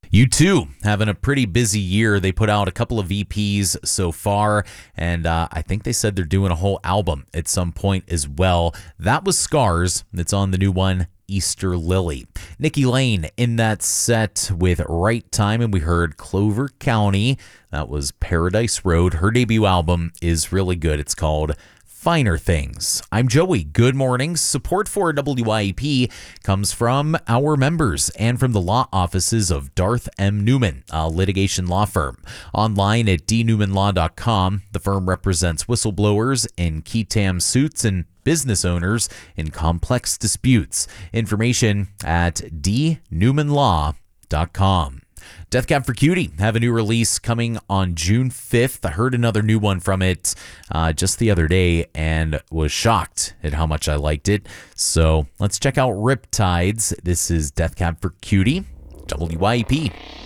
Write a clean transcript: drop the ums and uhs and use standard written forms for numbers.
U2 having a pretty busy year. They put out a couple of EPs so far, and I think they said they're doing a whole album at some point as well. That was Scars. It's on the new one, Easter Lily. Nikki Lane in that set with Right Time, and we heard Clover County. That was Paradise Road. Her debut album is really good. It's called Finer Things. I'm Joey. Good morning. Support for WYEP comes from our members and from the law offices of Darth M. Newman, a litigation law firm. Online at dnewmanlaw.com, the firm represents whistleblowers in qui tam suits and business owners in complex disputes. Information at dnewmanlaw.com. Death Cab for Cutie have a new release coming on June 5th. I heard another new one from it just the other day and was shocked at how much I liked it. So let's check out Riptides. This is Death Cab for Cutie, WYEP.